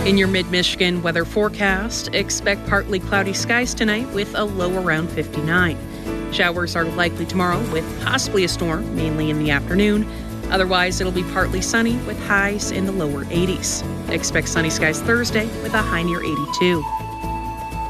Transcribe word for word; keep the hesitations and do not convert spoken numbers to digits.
In your mid-Michigan weather forecast, expect partly cloudy skies tonight with a low around fifty-nine. Showers are likely tomorrow with possibly a storm, mainly in the afternoon. Otherwise, it'll be partly sunny with highs in the lower eighties. Expect sunny skies Thursday with a high near eighty-two.